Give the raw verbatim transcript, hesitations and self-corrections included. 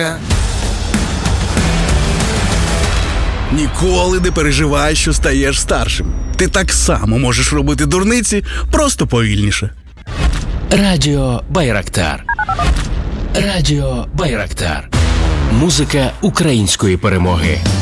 Ніколи не переживай, що стаєш старшим. Ти так само можеш робити дурниці, просто повільніше. Радіо Байрактар. Радіо Байрактар. Музика української перемоги.